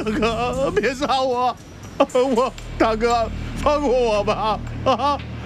哥哥，别杀我！大哥，放过我吧！啊！